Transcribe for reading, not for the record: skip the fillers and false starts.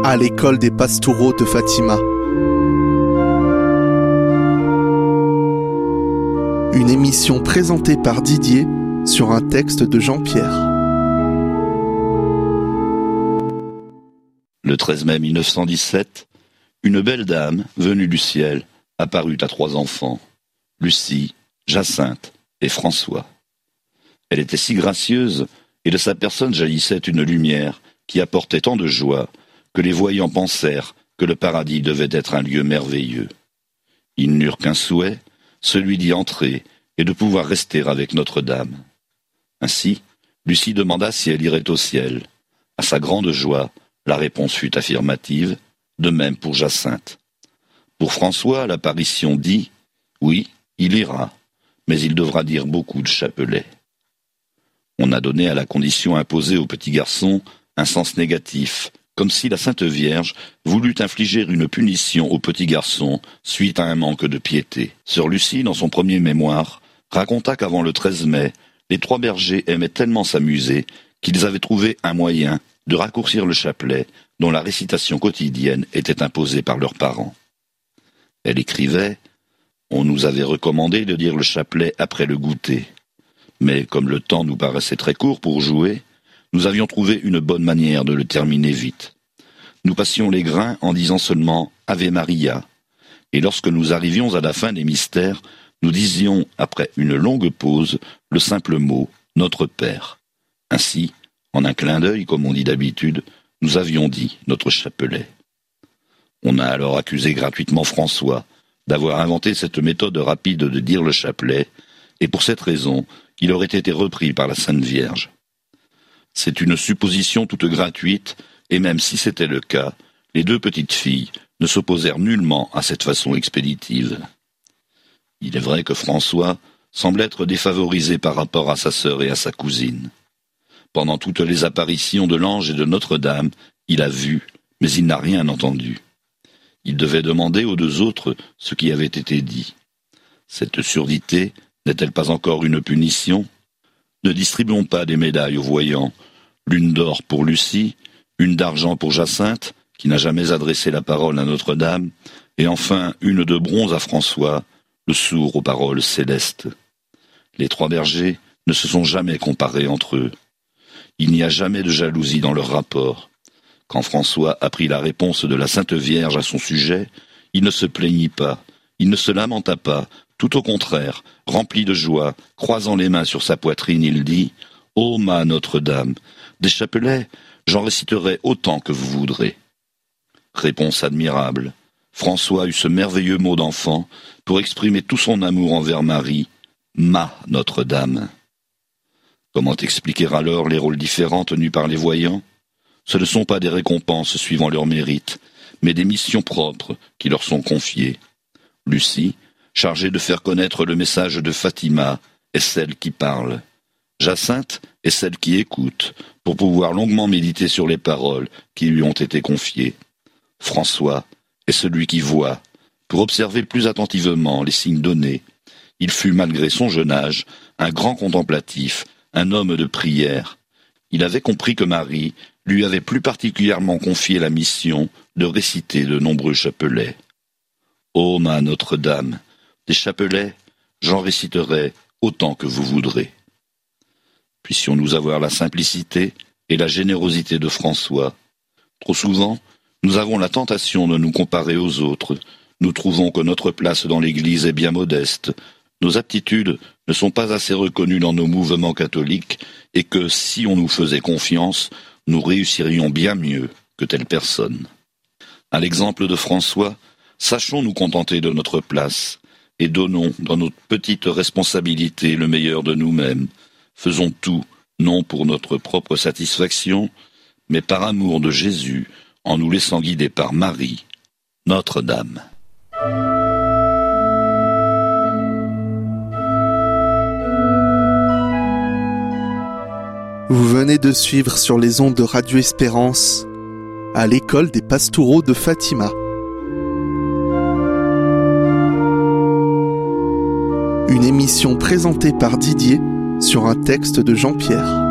à l'école des Pastoureaux de Fatima. Une émission présentée par Didier sur un texte de Jean-Pierre. Le 13 mai 1917, une belle dame, venue du ciel, apparut à 3 enfants, Lucie, Jacinthe et François. Elle était si gracieuse, et de sa personne jaillissait une lumière qui apportait tant de joie que les voyants pensèrent que le paradis devait être un lieu merveilleux. Ils n'eurent qu'un souhait, celui d'y entrer et de pouvoir rester avec Notre-Dame. Ainsi, Lucie demanda si elle irait au ciel. À sa grande joie, la réponse fut affirmative, de même pour Jacinthe. Pour François, l'apparition dit « Oui, il ira, mais il devra dire beaucoup de chapelets. » On a donné à la condition imposée au petit garçon un sens négatif, comme si la Sainte Vierge voulut infliger une punition au petit garçon suite à un manque de piété. Sœur Lucie, dans son premier mémoire, raconta qu'avant le 13 mai, les 3 bergers aimaient tellement s'amuser qu'ils avaient trouvé un moyen de raccourcir le chapelet dont la récitation quotidienne était imposée par leurs parents. Elle écrivait « On nous avait recommandé de dire le chapelet après le goûter. Mais comme le temps nous paraissait très court pour jouer, nous avions trouvé une bonne manière de le terminer vite. Nous passions les grains en disant seulement « Ave Maria », et lorsque nous arrivions à la fin des mystères, nous disions, après une longue pause, le simple mot « Notre Père ». Ainsi, en un clin d'œil, comme on dit d'habitude, nous avions dit notre chapelet. On a alors accusé gratuitement François d'avoir inventé cette méthode rapide de dire le chapelet, et pour cette raison, il aurait été repris par la Sainte Vierge. C'est une supposition toute gratuite, et même si c'était le cas, les 2 petites filles ne s'opposèrent nullement à cette façon expéditive. Il est vrai que François semble être défavorisé par rapport à sa sœur et à sa cousine. Pendant toutes les apparitions de l'ange et de Notre-Dame, il a vu, mais il n'a rien entendu. Il devait demander aux 2 autres ce qui avait été dit. Cette surdité n'est-elle pas encore une punition ? Ne distribuons pas des médailles aux voyants, l'une d'or pour Lucie, une d'argent pour Jacinthe, qui n'a jamais adressé la parole à Notre-Dame, et enfin une de bronze à François, le sourd aux paroles célestes. Les 3 bergers ne se sont jamais comparés entre eux. Il n'y a jamais de jalousie dans leur rapport. Quand François apprit la réponse de la Sainte Vierge à son sujet, il ne se plaignit pas, il ne se lamenta pas. Tout au contraire, rempli de joie, croisant les mains sur sa poitrine, il dit « Ô ma Notre-Dame, des chapelets, j'en réciterai autant que vous voudrez. » Réponse admirable. François eut ce merveilleux mot d'enfant pour exprimer tout son amour envers Marie, « ma Notre-Dame ». Comment expliquer alors les rôles différents tenus par les voyants ? Ce ne sont pas des récompenses suivant leurs mérites, mais des missions propres qui leur sont confiées. Lucie, chargée de faire connaître le message de Fatima, est celle qui parle. Jacinthe est celle qui écoute, pour pouvoir longuement méditer sur les paroles qui lui ont été confiées. François est celui qui voit, pour observer plus attentivement les signes donnés. Il fut, malgré son jeune âge, un grand contemplatif, un homme de prière. Il avait compris que Marie lui avait plus particulièrement confié la mission de réciter de nombreux chapelets. Ô ma Notre-Dame, des chapelets, j'en réciterai autant que vous voudrez. Puissions-nous avoir la simplicité et la générosité de François. Trop souvent, nous avons la tentation de nous comparer aux autres. Nous trouvons que notre place dans l'Église est bien modeste. Nos aptitudes ne sont pas assez reconnues dans nos mouvements catholiques et que, si on nous faisait confiance, nous réussirions bien mieux que telle personne. À l'exemple de François, sachons nous contenter de notre place et donnons dans notre petite responsabilité le meilleur de nous-mêmes. Faisons tout, non pour notre propre satisfaction, mais par amour de Jésus, en nous laissant guider par Marie, Notre-Dame. Vous venez de suivre sur les ondes de Radio Espérance à l'école des Pastoureaux de Fatima. Une émission présentée par Didier sur un texte de Jean-Pierre.